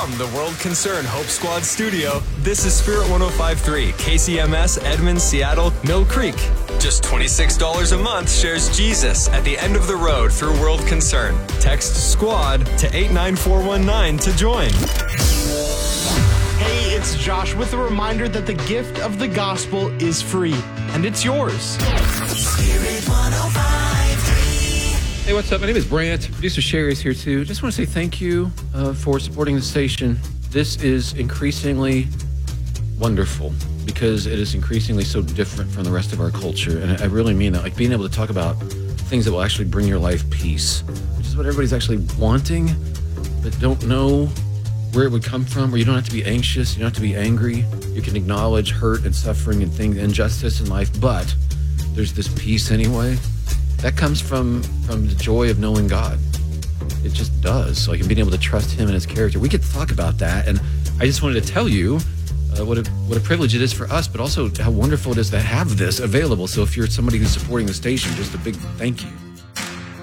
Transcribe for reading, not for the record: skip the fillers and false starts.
From the World Concern Hope Squad studio, this is Spirit 105.3, KCMS, Edmonds, Seattle, Mill Creek. Just $26 a month shares Jesus at the end of the road through World Concern. Text SQUAD to 89419 to join. Hey, it's Josh with a reminder that the gift of the gospel is free, and it's yours. Spirit 105.3. Hey, what's up? My name is Brant. Producer Sherry is here too. Just want to say thank you for supporting the station. This is increasingly wonderful because it is increasingly so different from the rest of our culture. And I really mean that, like being able to talk about things that will actually bring your life peace, which is what everybody's actually wanting, but don't know where it would come from, where you don't have to be anxious, you don't have to be angry. You can acknowledge hurt and suffering and things, injustice in life, but there's this peace anyway. That comes from the joy of knowing God. It just does. Like, and being able to trust him and his character. We get to talk about that, and I just wanted to tell you what a privilege it is for us, but also how wonderful it is to have this available. So if you're somebody who's supporting the station, just a big thank you.